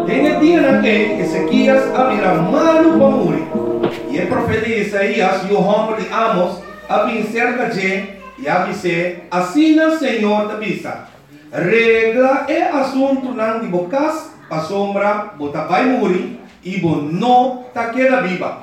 En el día en que Ezequías abrirá mano para morir. Y el profeta Isaías y o hombre de Amos abrir cerca de y avise, assim o Senhor te avisa. Regla é assunto não de bocas, a sombra, bota vai morrer e bo não ta queda viva.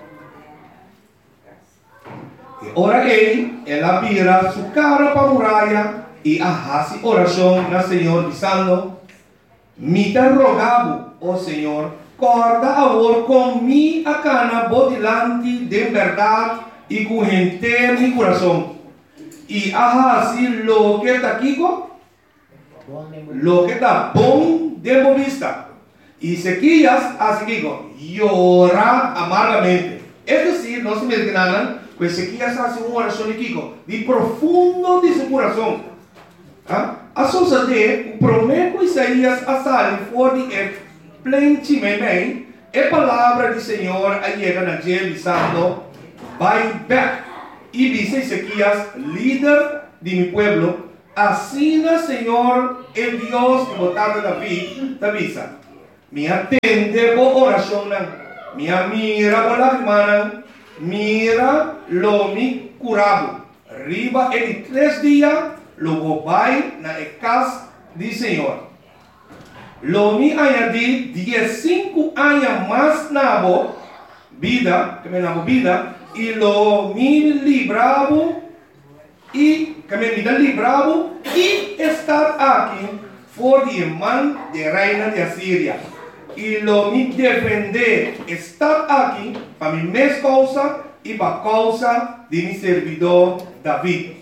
E ora ela vira sua cara para a muralha e arrasa oração na Senhor dizendo, me te rogavo, ó Senhor, corta agora com mi a cana bodilante de verdade e com gente mi coração. E arrasa lo que está aqui, lo que está bom de vista. E Ezequías así llora amargamente. Es decir, no se me imaginan que Ezequías hace una oración de profundo de su corazón. A sociedade promete Isaías a sair fora de plenamente a palavra do Senhor chega na dia dizendo, vai back. E dice Ezequías, líder de mi pueblo, assim o Senhor, el Dios que botado David, te avisa. Me atende por oração, me mira por lágrimas, mira lo mi curado. Riba en 3 días, luego vai na casa do Senhor. Lo mi añadí 15 años más na vida, que me na vida, e lo mi libravo e que me libravo e estar aqui for de mão de reina de Assíria e lo mi defender estar aqui para mi mesma causa e para a causa de mi servidor David.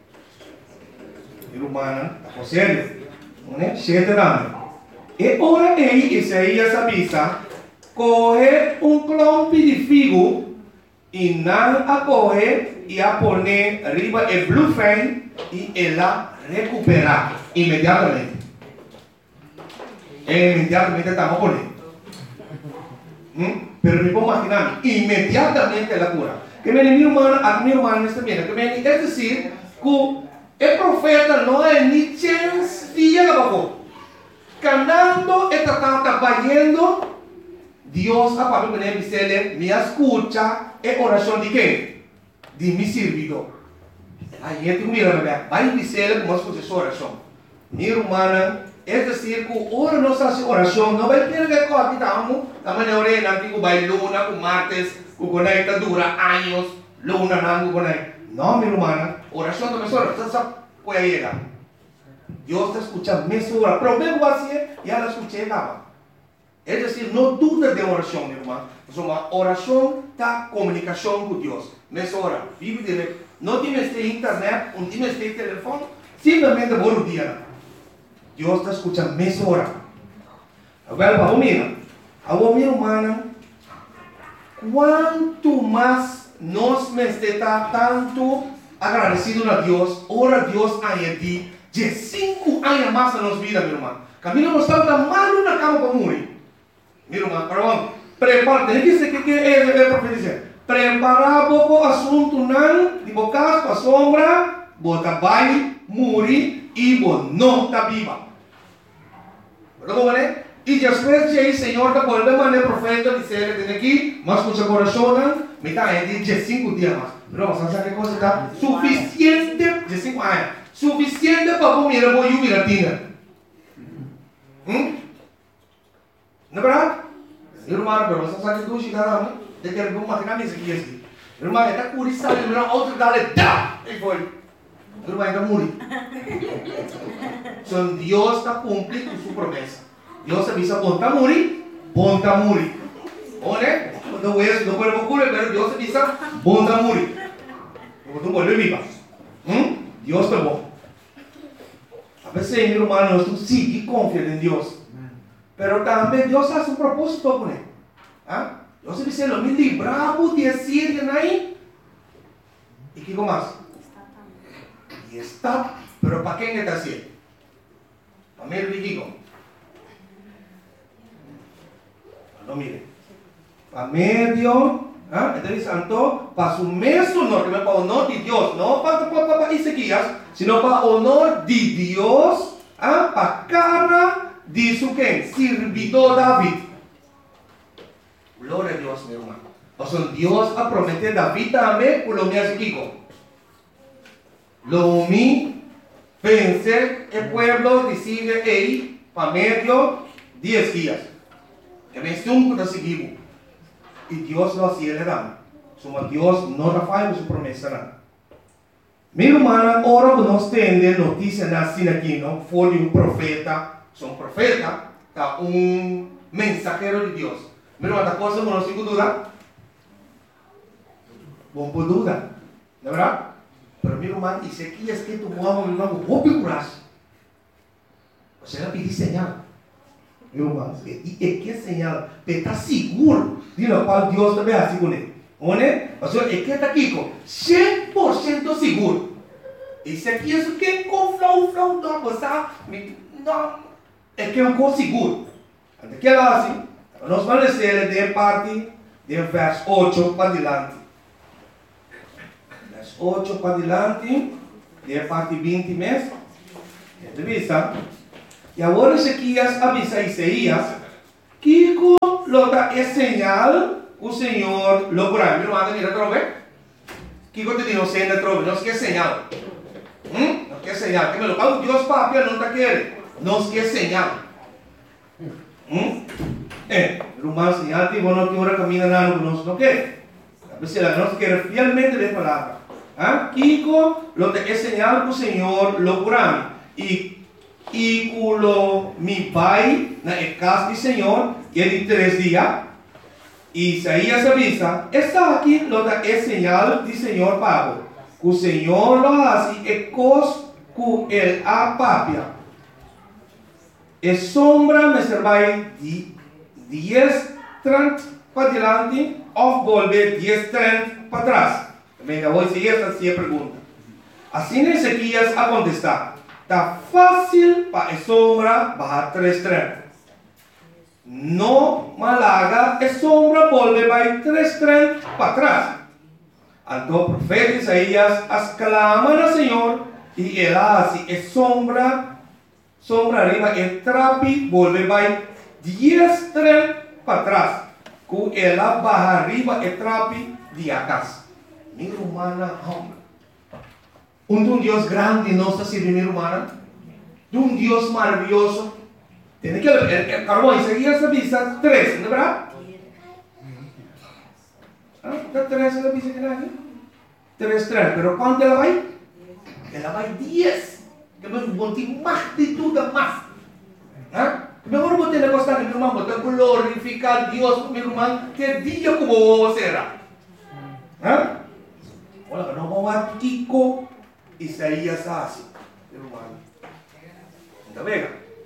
Irmã, está sério? Né? Cheio e ora Isaías avisa, coge clompe de figo e não a correr e a poner arriba el bluefen e ela recuperar imediatamente. Imediatamente estamos por ahí. Pero me puedo imaginar, inmediatamente la cura. Que me mi hermano está bien. Es decir, que el profeta no hay ni chance de llegar abajo. Canando, está trabajando. Dios a Pablo me dice, me escucha es oración de qué? De mi servidor. Aí tu mira, vai dizer como escucha essa oração. Minha irmã, é decir, que ora nossa oração não vai ter que cortar, da maneira que vai luna, com martes, que conecta dura anos, luna não conecta. Não, minha irmã, oração também só, você sabe qual é ela. Deus está escutando mesmo hora. Problema assim, e ela escuta ela. É decir, não duda de oração, minha irmã. Uma oração da comunicação com Deus. Nessa hora, vive direto. Não temos internet, não temos telefone, simplesmente bom dia. Deus está escutando nessa hora. Agora, para a minha irmã, quanto mais nós estamos tanto agradecidos a Deus, ora Deus añade de 5 anos mais na nossa vida, minha irmã. Camino nós estamos mal na cama para morrer. Minha irmã, perdão. Prepara, tem que ser que é profecia. Preparar o assunto não de bocas para sombra, bota vai morrer e não está viva. Verdade, né? E depois de Senhor da volta maneira profeta dizer tem aqui, mas com seu coração, me está aí de 5 dias mais. Não, você sabe que coisa está suficiente de 5 anos, suficiente para comer a boia miratina. Não é verdade? Irmã, pero você sabe que hoje cara, de que ele vai matar nesse aqui assim. Irmã, está curiosa, ele não outro dale, dá, e foi. Irmã, está morrendo. Então Deus está cumprindo sua promessa. Deus avisa, bom está morrer. Olha, não é, não pode ocorrer, mas Deus avisa, bom está morrer. Porque tu pode viver. Deus está bom. A veces, irmão, nós sim confiamos em Deus. Pero também Deus faz propósito com ele. Deus diz, me libramos de Assíria, aí. E que mais? E está, pero para quem está Assíria? Para mim, eu digo. Não mire. Para medio, entonces santo, para su mesmo honor, para honor de Deus, não para Ezequias, sino para honor de Deus, para cara dice que sirvió David. Gloria a Dios, mi hermano. O sea, Dios ha prometido a David también, por lo que hace Kiko. Lo mi pensé, el pueblo decide ahí, para medio 10 días. Que me estuvo de seguir. Y Dios lo hacía le dan. Dios no da falla su promesa. Mi hermana, ahora nos tiene noticias así aquí, ¿no? Fue de un profeta, son profeta, un mensajero de Dios. Mi hermana, cosa no sin duda. Bom por duda, ¿no verdad? Pero mi hermano, y sé que es que tu mamá me va a curar. O sea, ela pediu señal. Mi hermano, y que señal, pero está seguro de lo cual Dios te ve así con él. O sea, es que está aquí con 100% seguro. E se aqui é que com flow, não passar, não, é que é um com seguro. Até que ela assim, nós vamos ler de parte de verso 8 para adiante. Verso 8 para adiante, de parte 20 mesmo. Você vista? E agora Ezequias avisa Isaías que com lota é señal o Senhor lo curará. Meu irmão, mira trove. Que te digo, senda trove, não se quer señal. Não quer señal. Que me lo pago Dios papi, não está querendo. Não se quer señal. Rumah señal, tipo, no que ahora camina nada no quer. A veces la nos quiere fielmente de palabra. Kiko, lo te es señal que o Senhor lo curará. E culo mi pai na casa do Senhor, e de 3 dias, e Isaías avisa, está aqui, lo da é señal do Senhor pago. Que o Senhor lo hace e cos que ele apapia. E sombra me servai de 10:30 para diante, ou volver 10:30 para trás. Venga, hoje esta é a pergunta. Assim Ezequias a contestar. Está fácil para a sombra bajar 3:30. No malaga, a sombra volve vai 3:30 para trás. Então o profeta Isaías exclama ao Senhor e ele assim, a sombra arriba, e trapi volve vai 10:30 para trás. Com ela baja arriba e trapi de atrás. Minha humana, un Dios grande no está sirviendo humana, de un Dios maravilloso. Tiene que el carbón Isaías avisa 3, ¿no verdad? ¿Está 3 la avisa que nadie? 3, pero ¿cuánto la va? Ela vai 10. Que me botar más de tudo más. Mejor botar la cosa que mi hermano, botar glorificar a Dios, mi hermano, que día como será. Olha, não vamos a Kiko. Isaías assim, meu irmão. Está bem?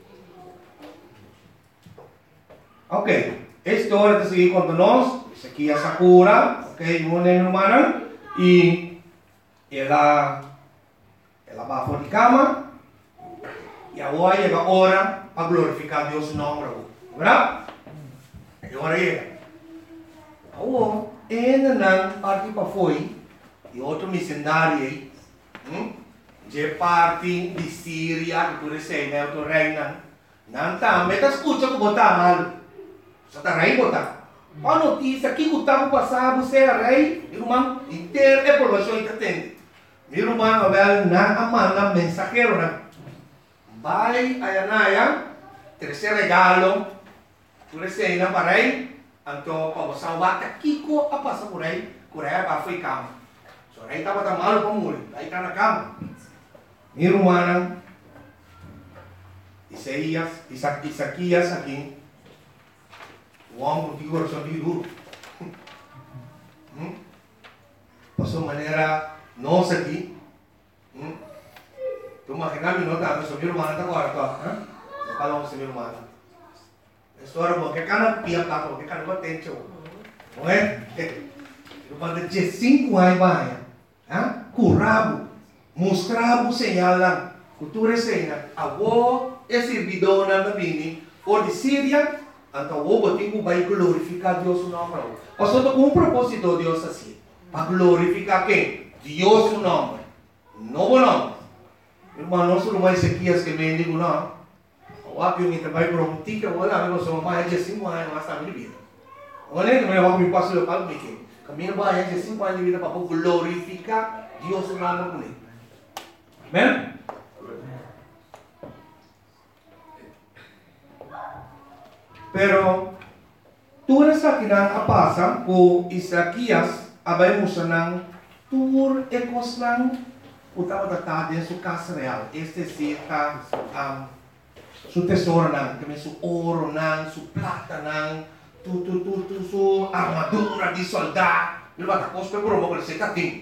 Ok. Esta hora de seguir com nós. Ezequias Sakura. Ok, meu irmão. E ela vai fora de cama. E agora chega a hora para glorificar Deus em nome. Verdade? E agora chega. Agora, ainda não parte para foi. E outro missionário aí. De parte de Síria, que tu recém, né? Tu reina. Não tá, mas tá escuta que botar mal. Só tá rei botar. A notícia que o tempo passado você é rei, irmão, inteiro é informação que tem. Meu irmão, velho, na manda mensageiro, né? Vai a Anaya, terceiro regalo, tu recém, né, para rei. Então, para você salvar, Kiko a passar por rei para ficar. So, rei estava tão malo para morrer, aí está na cama. Minha irmã, Isaías aqui, o homem que coração de duro. Passou maneira nossa aqui. Tu imagina me nota, mas minha irmã está agora, não falamos com minha irmã. História boa, que cada pia tá, que cada batente, não é? Eu falei de 5 anos vai, curado, mostrava o sinal lá, cultura cena, avó é servidora da Bini, ou de Síria, então o botico vai glorificar Deus no nome. Ou seja, com um propósito Deus assim, para glorificar quem? Deus no nome, novo nome. Irmão, não sou mais Ezequias que me digo não. Wap yung itabay promotika, wala. Pero sa mga yan, 5 anos mas namin ni vida. Wala yun, may wap yung paso local, Miki. Kami na ba yan, 5 anos ni vida, papo glorifica Diyos ang naman ko niya. Amen? Pero, tuwa sa kinakapasa ko Isakias, abay mo siya ng tur ekos ng utang matatadin sa casa real. Este sita su tesoro ng, kami su oro ng, su plata ng, su armadura di solda. Pero ba, tapos pa puro mo ko sa itating.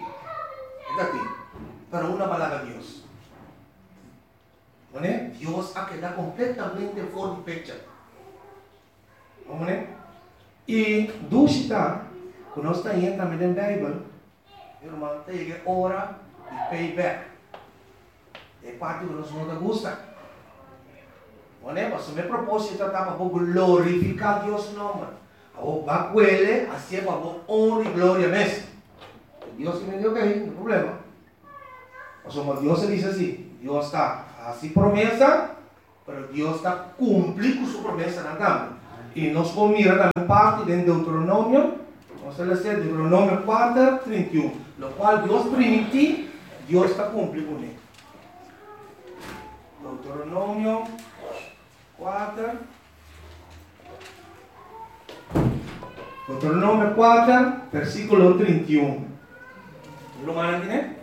Pero una palabra Dios. ¿Vale? Dios ha quedado completamente for the picture. ¿Vale? Y dusita, kung está yan también en Bible, irmão, tem hora de payback. É parte que nós não gusta. Mas o meu propósito é para glorificar Deus nome. O bacuele, assim é para honra e glória mesmo. Deus que me deu que não problema. Mas como Deus diz assim, Deus está assim promessa, mas Deus está cumprindo sua promessa na cama. E nós vamos mirar também parte de Deuteronômio, nós vamos ler Deuteronômio 4, 31, no qual Deus permitiu, Deus está cumprindo com ele. Deuteronômio 4, Deuteronômio 4, versículo 31. ¿Lo mandan tiene?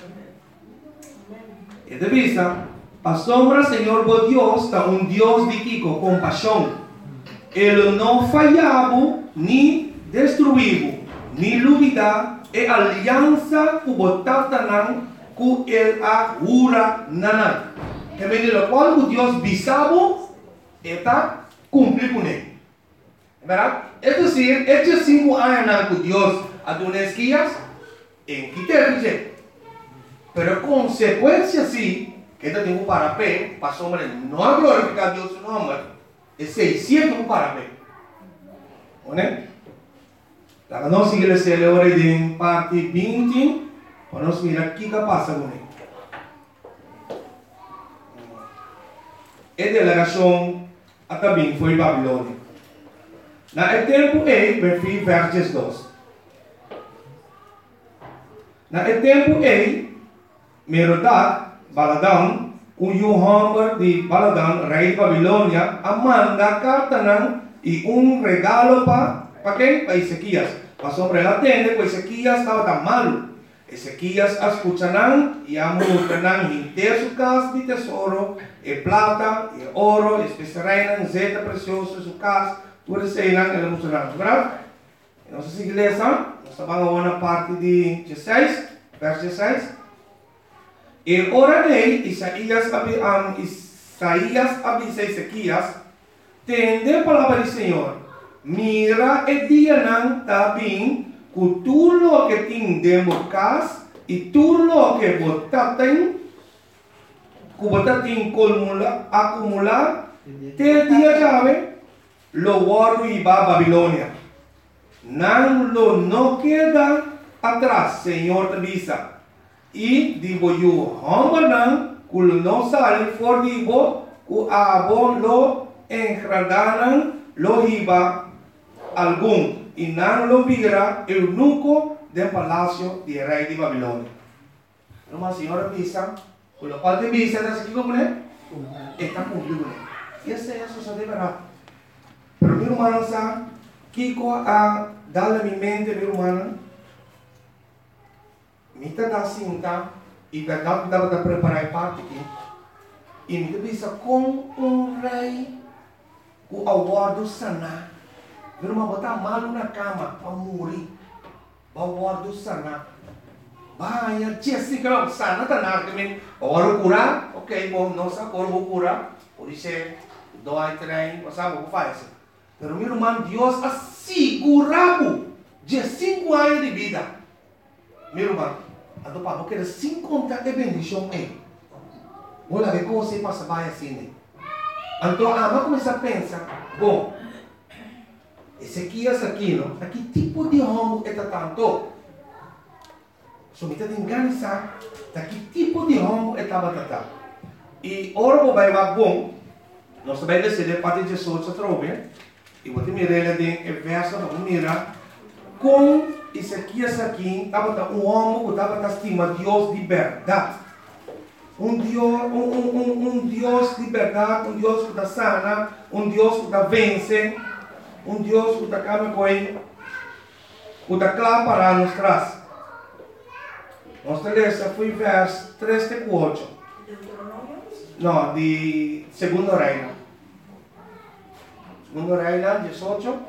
Y de vista, asombra Señor vos Dios, está un Dios de Kiko, compasión. Ele não falhava, nem destruiu, nem duvida, e aliança que botaram com ele a jura nanan. Que vem do qual Deus bisavo está cumprir com ele. É verdade? É dizer, estes 5 anos que Deus a donas guias, em que ter pero consequência sim, que ele tem um parapé, passou não a glorificar Deus no nome. É 600 para ver. Né? Lá nós seguimos a hora de parte 20, para nós mirar o que passa com ele. A delegação também foi Babilônia. Na tempo verso 2. Na tempo Merodach, Baladan, o Hammer de Baladan, rei de Babilônia, manda carta e regalo para quem? Para Ezequias. Para sobre ela tende, porque Ezequias estava tão malo. Ezequias escucharán e amortarán inteiro sua casa de tesouro, e plata, e ouro, especiarán, zeta precioso sua casa, tudo isso irão ela mostrará. Verdade? Nossa igreja, nós vamos a parte de 16, verso 16. E orarei, Isaías avisa Ezequias, tende a palavra do Senhor, mira e dia não está bem, que tudo que tem dentro de casa, e tudo que você tem acumular, te dia chave, lo guardo e va a Babilônia. Não queda atrás, Senhor te avisa. E digo eu, Hambanan, que não sale for digo, que abo lo engradaram, lo iba algum, e não lo vira eunuco del palácio de rei de Babilônia. Uma senhora avisa, que lo qual te visa, está aqui como é? Está cumprido. E esse é isso, de verdade. Pero meu irmão, Kiko a dar mi mente, meu irmão, Mita da cinta e da dapat preparar parte aqui. E mita bisa com rei o awardo sana. Pero botar malu na cama para morrer. Awardo sana. Bahaya Jessica sana tanar kami. Awardo cura, ok, bom, nossa corpo cura. Por isso doa trem, passava o faz. Pero meu irmão, Deus assegurava de 5 anos de vida. Meu irmão, ato pa, porque 50 de bendição é. Olha que como você passa vai assim. Então, ama começa a pensar, bom, Ezequias aqui, não? Aqui tipo de homem é tanto. Sumita de engança, aqui tipo de homem é tabatata. E ora vai bom, Nós também decidimos para 18 trove. E vou te mirar em verso, vamos mirar. Com Ezequias aqui, estava um homem que estava estimando Deus de verdade. Um Deus de verdade, um Deus que está sana, um Deus que está vence, um Deus que está calma com ele, que está claro para nos traz. Nós lemos, foi verso 3 e 4. Não, de Segundo Reino. Segundo Reino, 18.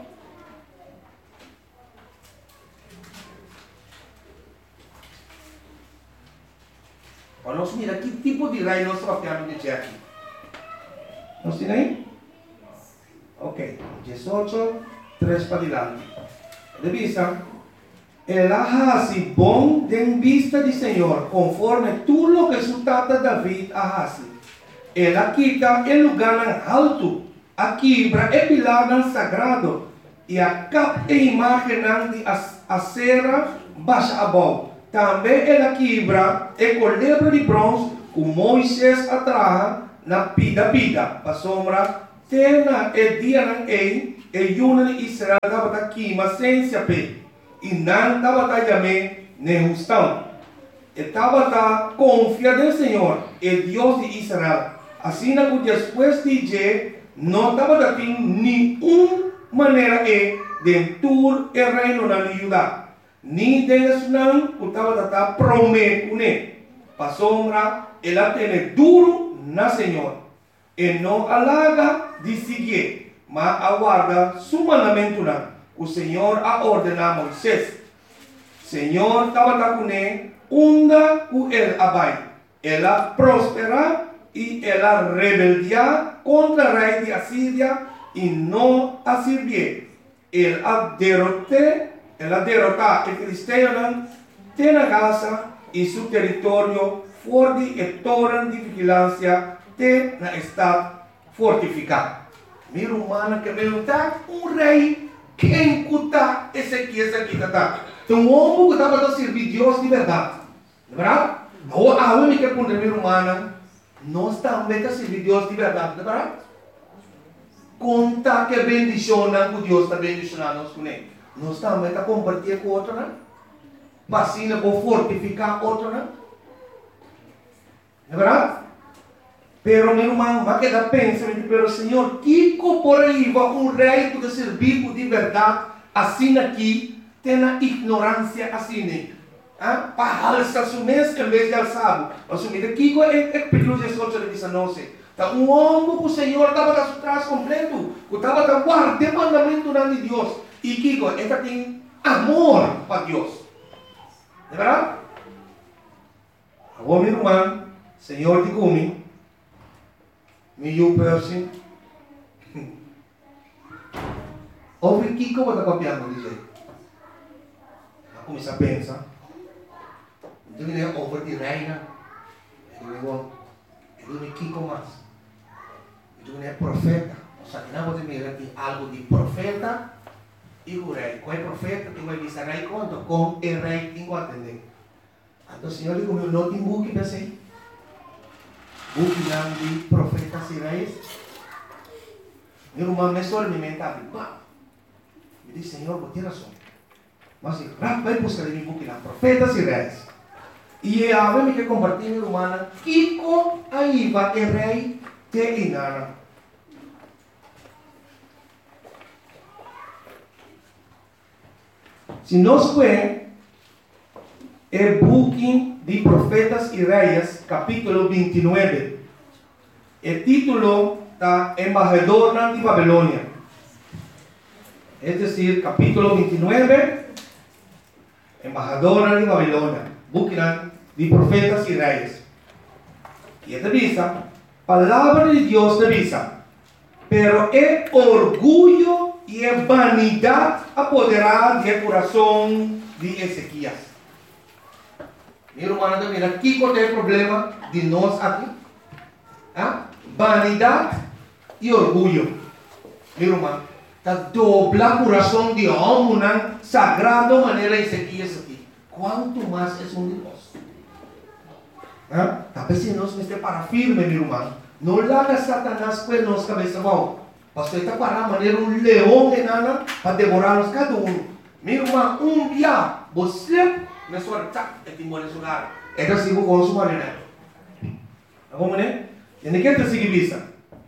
Nós mira que tipo de rei nós tratamos de dizer aqui. Nós temos aí? Ok. 18, 3 para diante. De vista, el hace bom de vista de Senhor, conforme tu lo que su tata David hace. Ela quita el lugar alto, a quebra e pilar sagrado, e a capa e imagem de acera baixa abaixo. Também ela quebra e colebra de bronze, que Moisés atraja na pida, para sombra, tena e dia na e yuna de Israel estava aqui, mas sem se ape. E não estava também nem justão. Estava confiado no Senhor, o Deus de Israel. Assim que depois de dizer, não estava tendo nenhuma maneira de tur o reino na Judá. Ni deles não estava prometendo, para sombra, ela tem duro na Senhor. E não alaga de seguir, mas aguarda su mandamento não. O Senhor a ordenar a Moisés. Senhor estava com ele, onda com ele abai. Ela prospera e ela rebeldia contra o rei de Assíria e não a servir. Ela derrotar o filisteu tem a Gaza e seu território forte e torre de vigilância tem na estado fortificado. Mira humana que perguntar rei quem cuta Ezequias aqui está. Então um homem que estava a servir Deus de verdade, verdade? A única que pode mira humana nós também a servir Deus de verdade, verdade? Conta que bendiciona que Deus está bendicionando nós com ele. Nós também a compartilhar com outro, né? Vacina para fortificar outro, né? É verdade? Pero meu irmão, vai quedar pensando, pero Senhor, que por aí vai rei que servir de verdade, assim aqui, tem a ignorância assim, né? Para alçar seu mês em vez de alçar. Assumir aqui é perigoso de soltar de Sanoce. Tá homem que o Senhor estava atrás completo, que estava guardando o mandamento de Deus. E Kiko, esta tem amor para Deus. É verdade? Agora, meu irmão, Senhor de Kumi, me person. Ouve Kiko, vai estar copiando, diz ele. Vai começar a pensar. Então, ele é over de reina. Ele é Kiko mais. Então, ele é profeta. Ou seja, não pode mirar aqui algo de profeta. E o rei, qual é o profeta que vai dizer rei conta com o rei que vai atender. Então o Senhor digo, meu não tem buque para ser. Buque não de profetas e reis. Meu irmão me só alimentava. Me disse, Senhor, vou ter razão. Mas vai buscar em buque não, profetas e reis. E a ver me que compartilhar, meu irmão, Kiko aí vai o rei te inara. Se nós vemos o booking de Profetas e Reis, capítulo 29, o título está Embajador de Babilônia. É decir, capítulo 29, Embajador de Babilônia, booking de Profetas e Reis. E esta vista, palavra de Deus te visa, pero é orgulho e a vanidade apoderada do coração de Ezequias. Meu irmão, mira, aqui qual é o problema de nós aqui? Vanidade e orgulho. Meu irmão, está dobla o coração de homem, sagrado maneira Ezequias aqui. Quanto mais é um de nós? Talvez se nós estamos para firme, meu irmão, No larga Satanás pues nos cabeza, wow. Pastor está para manera un león en Ana para devorarlos cada uno. Mi irmão, dia você me suarta e timor de lugar. Era sigo com su marina. Vamos né? E nem que sigue visa.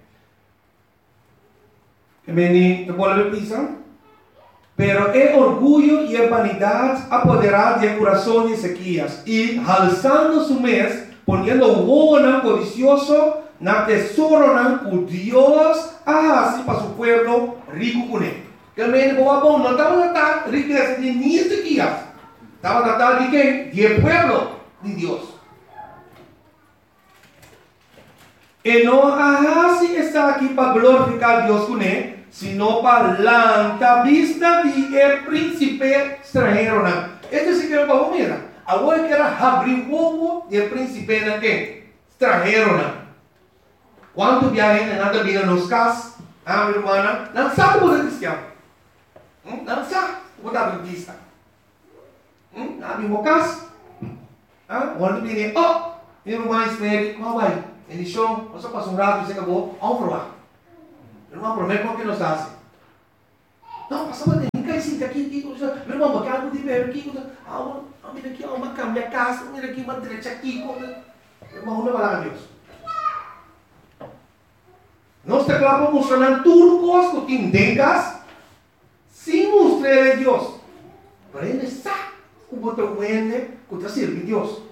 Que meni te pode ver visa. Pero é orgulho e a vanidade apoderar de coração de Ezequias e alçando su mês, poniendo o codicioso na tesouro o Dios assim para su pueblo rico com ele. Que meni bom não estava tratando riqueza de ni Ezequias. Estava tratando de quem? De pueblo de Deus. E não assim está aqui para glorificar Deus com ele, sino para la vista de el príncipe extranjero. Este sí que es para mira. Agora que era abrir o ovo de el príncipe extranjero. Quanto viajem nada vindo nos casas, minha irmã, não sabe o que é cristiano. Não sabe o que é adventista. Na minha casa, quando viene, minha irmã espere, como vai? Ele show, você passa um rato, você acabou, vamos provar. Irmão, promete que nos hace. Não, passava de mim, cai aqui, meu irmão, bacana, de ver aqui, mira aqui, uma cama, minha casa, mira aqui, uma direita aqui, meu irmão, não vai lá a Deus. Nós te claro mostrando tudo coisa que tengas, sem mostrar a Deus. Para ele sabe o botão que te serve a Deus.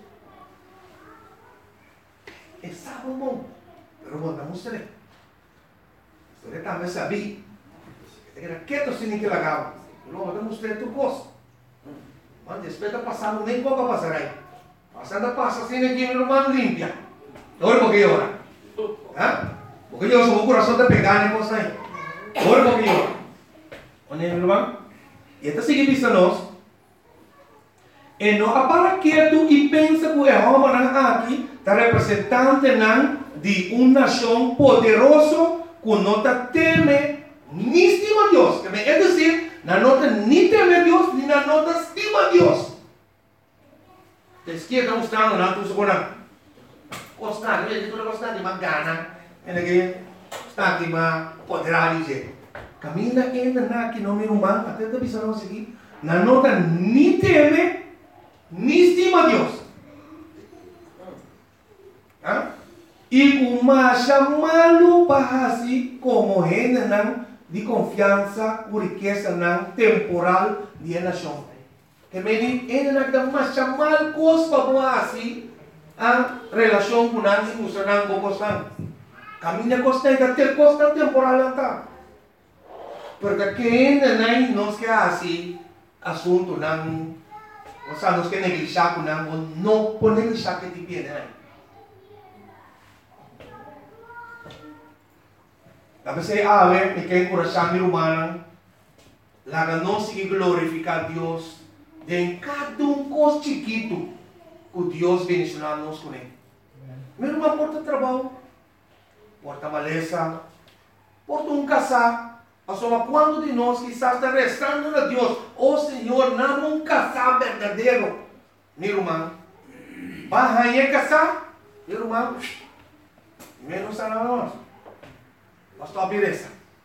Ele sabe o bom, mas não mostra. Você também sabia. Era quieto sem que lagava. Não, eu mostrei tua coisa. Mas respeita passando nem pouco passar aí. Passando passa sem que meu irmão limpia. Agora porque ora. Porque eu sou o coração de pegar nem coisa aí. Agora porque ora. Onde meu irmão? E esta sigue vista nós. E não apara quieto e pensa que o Jeová aqui está representante de uma nação poderosa que não teme ni estima a Deus. É dizer, não ni teme a Deus, ni não estima a Deus. A esquerda mostrando, não tu segura. Gostar, tu não gostar de uma gana. Está aqui, mas poderá dizer. Caminha ainda aqui no meu humano, até te avisando aqui. Não ni teme, ni estima a Deus. E uma chamá-lo para assim como gente de confiança, por riqueza temporal de nação. Que me diz, ele não dá mais chamar coisa para assim a relação com a emocional com coisa. Caminha coisa da ter coisa temporal lá. Porque quem não quer assim assunto não, ou seja, não quer negligenciar com não pode negligenciar que te pede. Tapi saya awet, me coração humano, lá não se glorificar Deus, de cada coisa chiquito que Deus bendicionar nos com ele. Meu irmão porta trabalho, porta maleza, porta casar. Só quando de nós quizás está restando a Deus, Senhor, não um casar verdadeiro. Meu irmão, vai casar, meu irmão, menos a nós. Basta a beleza.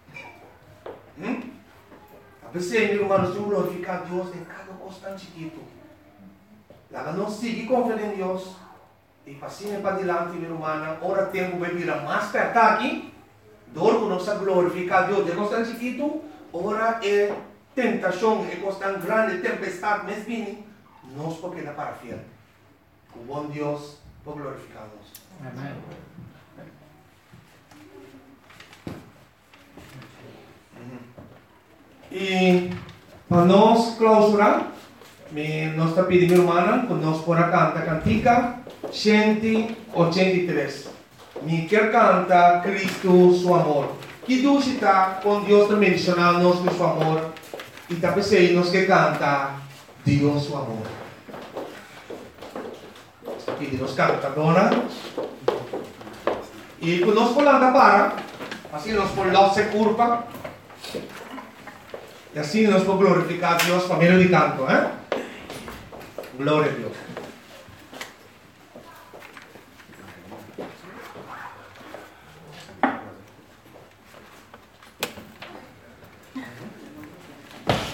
A pessoa, meu irmão, nós glorificar a Deus em cada coisa tão chiquito. Lá não sigue confiando em Deus. E passinha para diante, meu irmão, ora tempo vai vir mais perto aqui. Dor que nós glorificar a Deus de coisa tão chiquito. Ora é tentação, é coisa tão grande, tempestade, mas vem. Nós porque é para fiel. O bom Deus por glorificar-nos. Amém. E para nós clausurar, nós está pedindo, irmã, que nós podemos cantar cantica 183. Me quer cantar Cristo, seu amor. Que Deus está com Deus está mencionando com seu amor. E está pensando nós que canta Deus, seu amor. Aqui nós canta, dona. E quando nós podemos para, assim nós podemos se curva. E assim nós podemos glorificar a Deus por meio de canto. Glória a Deus.